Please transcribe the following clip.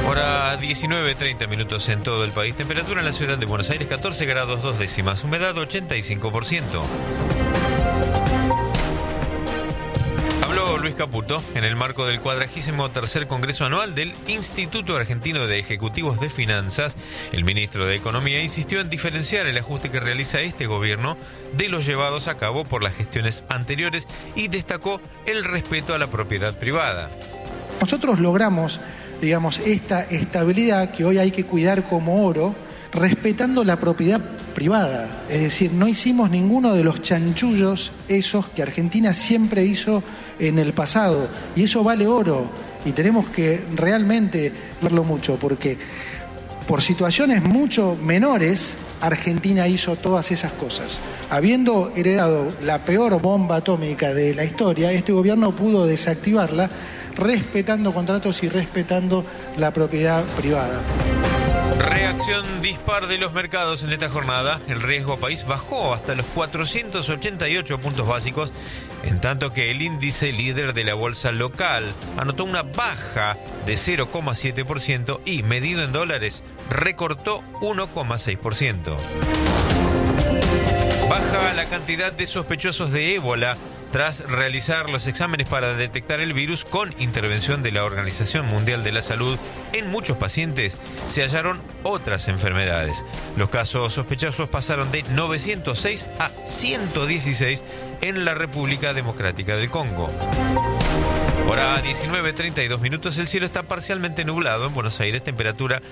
Hora 19:30 en todo el país. Temperatura en la ciudad de Buenos Aires 14 grados 2 décimas. Humedad 85%. Habló Luis Caputo en el marco del 43º Congreso Anual del Instituto Argentino de Ejecutivos de Finanzas. El ministro de Economía insistió en diferenciar el ajuste que realiza este gobierno de los llevados a cabo por las gestiones anteriores y destacó el respeto a la propiedad privada. Nosotros logramos, esta estabilidad que hoy hay que cuidar como oro, respetando la propiedad privada. Es decir, no hicimos ninguno de los chanchullos esos que Argentina siempre hizo en el pasado. Y eso vale oro. Y tenemos que realmente verlo mucho, porque por situaciones mucho menores, Argentina hizo todas esas cosas. Habiendo heredado la peor bomba atómica de la historia, este gobierno pudo desactivarla respetando contratos y respetando la propiedad privada. Reacción dispar de los mercados en esta jornada. El riesgo país bajó hasta los 488 puntos básicos, en tanto que el índice líder de la bolsa local anotó una baja de 0,7% y, medido en dólares, recortó 1,6%. Baja la cantidad de sospechosos de ébola. Tras realizar los exámenes para detectar el virus con intervención de la Organización Mundial de la Salud, en muchos pacientes se hallaron otras enfermedades. Los casos sospechosos pasaron de 906 a 116 en la República Democrática del Congo. Hora 19:32. El cielo está parcialmente nublado en Buenos Aires, temperatura